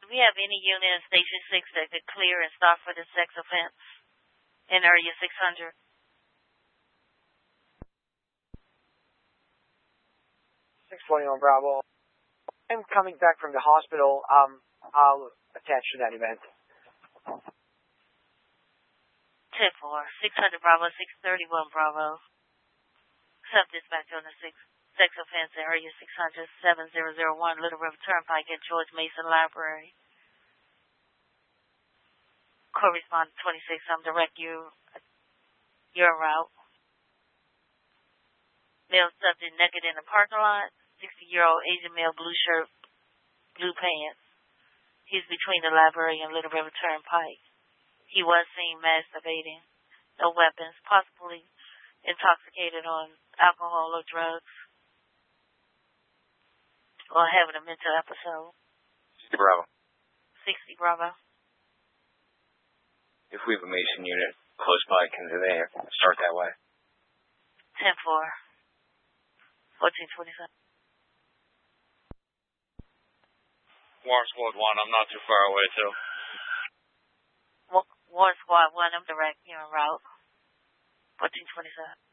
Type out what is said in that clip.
Do we have any unit in Station 6 that could clear and stop for the sex offense in Area 600? 621 Bravo. I'm coming back from the hospital. I'll attach to that event. 10-4, 600 Bravo, 631 Bravo. Sub-dispatch on the sex offense in Area 600, 7001 Little River Turnpike at George Mason Library. Correspondent 26, I'm direct you your route. Male subject naked in the parking lot, 60-year-old Asian male, blue shirt, blue pants. He's between the library and Little River Turnpike. He was seen masturbating. No weapons, possibly intoxicated on alcohol or drugs, or having a mental episode. 60 Bravo. 60 Bravo. If we have a Mason unit close by, can they start that way? 10-4. 1427. Warren Squad 1, I'm not too far away, too. Warren Squad 1, I'm direct, you're en route. 1427.